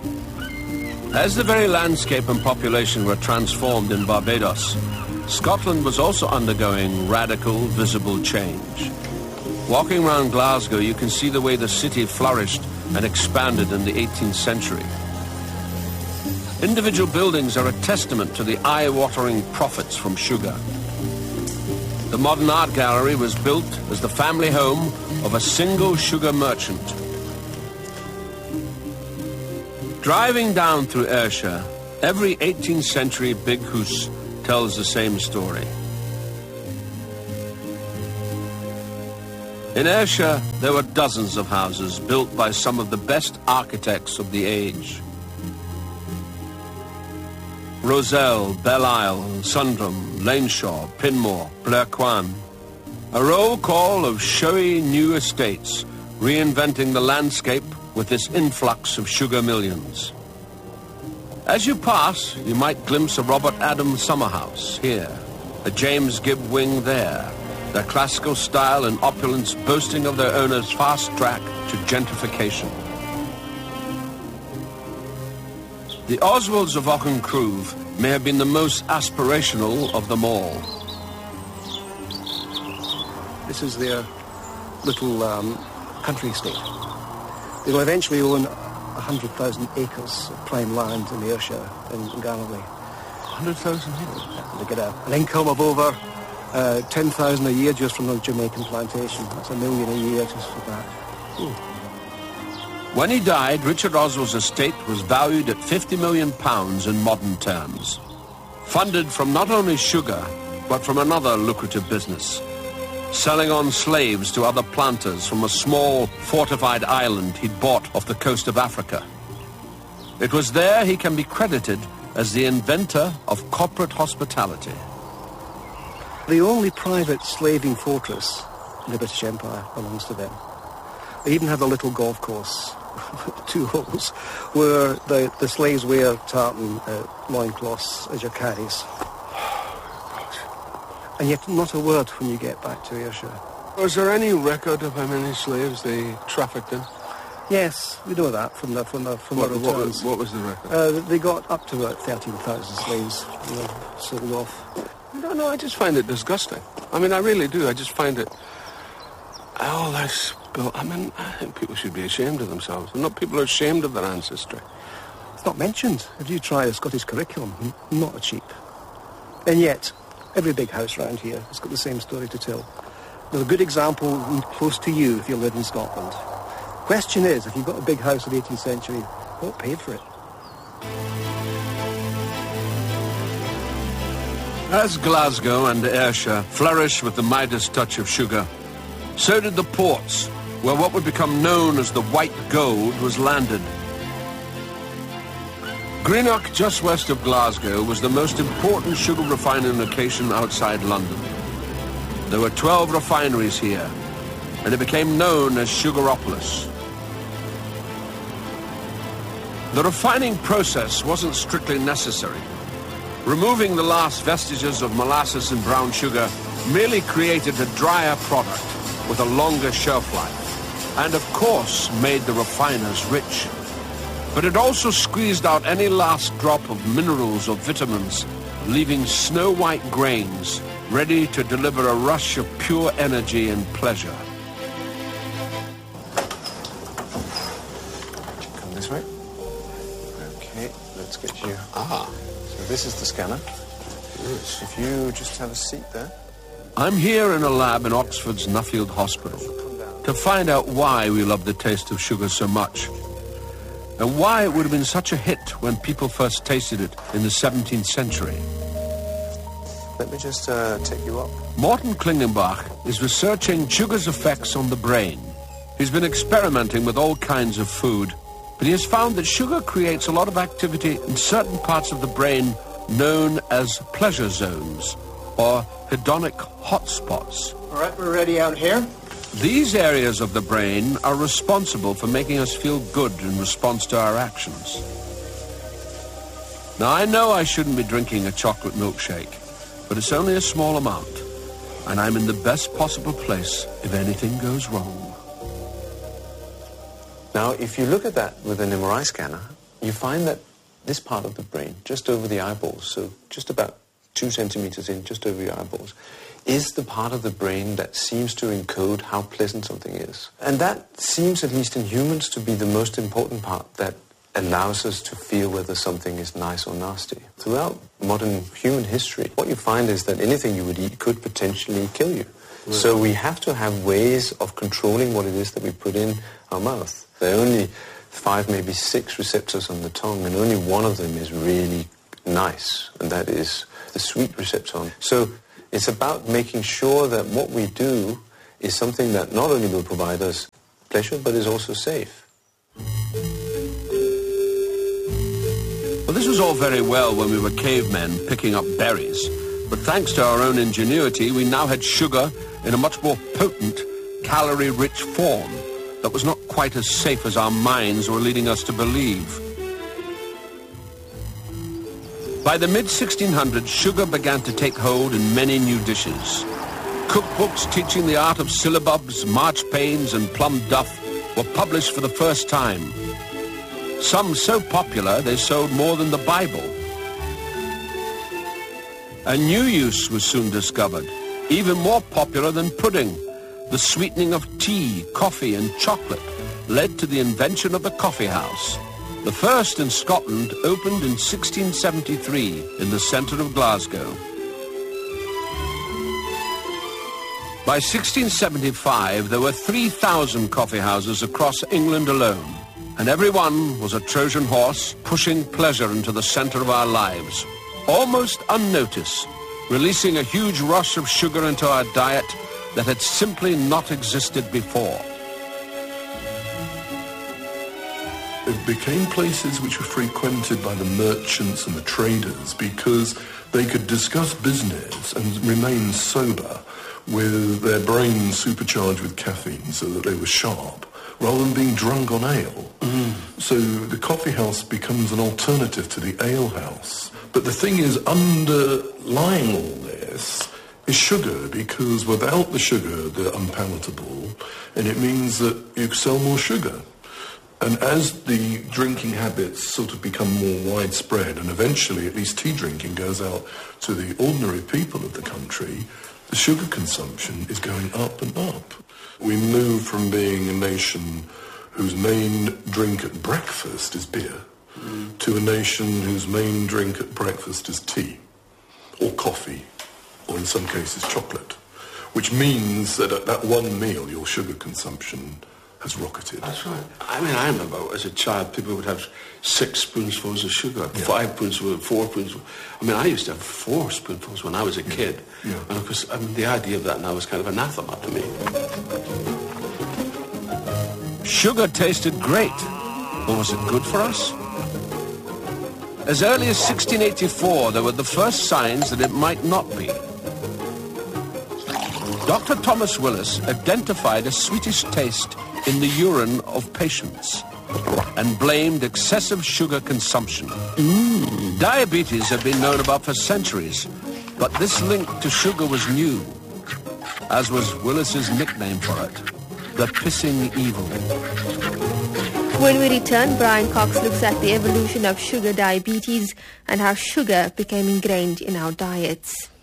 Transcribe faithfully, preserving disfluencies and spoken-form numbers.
As the very landscape and population were transformed in Barbados, Scotland was also undergoing radical, visible change. Walking around Glasgow, you can see the way the city flourished and expanded in the eighteenth century. Individual buildings are a testament to the eye-watering profits from sugar. The modern art gallery was built as the family home of a single sugar merchant. Driving down through Ayrshire, every eighteenth century big house tells the same story. In Ayrshire, there were dozens of houses built by some of the best architects of the age. Roselle, Belle Isle, Sundram, Laneshaw, Pinmore, Blair Quan. A roll call of showy new estates, reinventing the landscape with this influx of sugar millions. As you pass, you might glimpse a Robert Adam summer house here, a James Gibb wing there, their classical style and opulence boasting of their owners' fast track to gentrification. The Oswalds of Auchencruive may have been the most aspirational of them all. This is their little um, country estate. They will eventually own one hundred thousand acres of prime land in the Ayrshire in Galloway. one hundred thousand acres? They get a, an income of over uh, ten thousand a year just from the Jamaican plantation. That's a million a year just for that. Ooh. When he died, Richard Oswald's estate was valued at fifty million pounds in modern terms. Funded from not only sugar, but from another lucrative business. Selling on slaves to other planters from a small fortified island he'd bought off the coast of Africa. It was there he can be credited as the inventor of corporate hospitality. The only private slaving fortress in the British Empire belongs to them. They even have a little golf course, two holes, where the, the slaves wear tartan uh, loincloths as your caddies. And yet not a word when you get back to Ayrshire. Was there any record of how many slaves they trafficked in? Yes, we know that from the from the from What, the what, returns. was, what was the record? Uh, they got up to about thirteen thousand slaves, you know, sold off. No, no, I just find it disgusting. I mean, I really do. I just find it... Oh, that's... I mean, I think people should be ashamed of themselves. And not people are ashamed of their ancestry. It's not mentioned. If you try a Scottish curriculum, not a cheap. And yet, every big house round here has got the same story to tell. There's a good example close to you if you live in Scotland. Question is, if you've got a big house of the eighteenth century, what paid for it? As Glasgow and Ayrshire flourished with the Midas touch of sugar, so did the ports, where what would become known as the White Gold was landed. Greenock, just west of Glasgow, was the most important sugar refining location outside London. There were twelve refineries here, and it became known as Sugaropolis. The refining process wasn't strictly necessary. Removing the last vestiges of molasses and brown sugar merely created a drier product with a longer shelf life, and of course made the refiners rich. But it also squeezed out any last drop of minerals or vitamins, leaving snow-white grains ready to deliver a rush of pure energy and pleasure. Come this way. Okay, let's get you... Ah, so this is the scanner. Yes. If you just have a seat there. I'm here in a lab in Oxford's Nuffield Hospital to find out why we love the taste of sugar so much, and why it would have been such a hit when people first tasted it in the seventeenth century. Let me just uh, take you up. Morten Klingenbach is researching sugar's effects on the brain. He's been experimenting with all kinds of food, but he has found that sugar creates a lot of activity in certain parts of the brain known as pleasure zones, or hedonic hotspots. All right, we're ready out here. These areas of the brain are responsible for making us feel good in response to our actions. Now, I know I shouldn't be drinking a chocolate milkshake, but it's only a small amount, and I'm in the best possible place if anything goes wrong. Now, if you look at that with an M R I scanner, you find that this part of the brain, just over the eyeballs, so just about two centimeters in, just over your eyeballs, is the part of the brain that seems to encode how pleasant something is. And that seems, at least in humans, to be the most important part that allows us to feel whether something is nice or nasty. Throughout modern human history, what you find is that anything you would eat could potentially kill you. Right. So we have to have ways of controlling what it is that we put in our mouth. There are only five, maybe six receptors on the tongue, and only one of them is really nice, and that is the sweet receptor. So it's about making sure that what we do is something that not only will provide us pleasure, but is also safe. Well, this was all very well when we were cavemen picking up berries, but thanks to our own ingenuity, we now had sugar in a much more potent, calorie-rich form that was not quite as safe as our minds were leading us to believe. By the mid sixteen hundreds, sugar began to take hold in many new dishes. Cookbooks teaching the art of syllabubs, marchpanes, and plum duff were published for the first time. Some so popular they sold more than the Bible. A new use was soon discovered, even more popular than pudding. The sweetening of tea, coffee, and chocolate led to the invention of the coffee house. The first in Scotland opened in sixteen seventy-three in the centre of Glasgow. By sixteen seventy-five, there were three thousand coffee houses across England alone, and every one was a Trojan horse pushing pleasure into the centre of our lives, almost unnoticed, releasing a huge rush of sugar into our diet that had simply not existed before. It became places which were frequented by the merchants and the traders because they could discuss business and remain sober with their brains supercharged with caffeine so that they were sharp, rather than being drunk on ale. Mm. So the coffee house becomes an alternative to the ale house. But the thing is, underlying all this is sugar, because without the sugar, they're unpalatable, and it means that you sell more sugar. And as the drinking habits sort of become more widespread, and eventually at least tea drinking goes out to the ordinary people of the country, the sugar consumption is going up and up. We move from being a nation whose main drink at breakfast is beer mm. to a nation whose main drink at breakfast is tea or coffee, or in some cases chocolate, which means that at that one meal your sugar consumption has rocketed. That's right. I mean, I remember as a child people would have six spoonfuls of sugar, yeah. five spoonfuls, four spoonfuls. I mean, I used to have four spoonfuls when I was a yeah. kid. Yeah. And of course, I mean, the idea of that now is kind of anathema to me. Sugar tasted great. But was it good for us? As early as sixteen eighty-four, there were the first signs that it might not be. Doctor Thomas Willis identified a sweetish taste in the urine of patients and blamed excessive sugar consumption. Mm. Diabetes had been known about for centuries, but this link to sugar was new, as was Willis's nickname for it, the pissing evil. When we return, Brian Cox looks at the evolution of sugar diabetes and how sugar became ingrained in our diets.